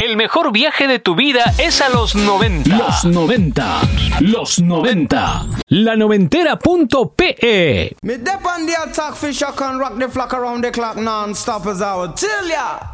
El mejor viaje de tu vida es a los 90. Los 90. Los 90. lanoventera.pe. Me dep on the attack, fish, I can rock the flock around the clock non-stop as I would tell ya.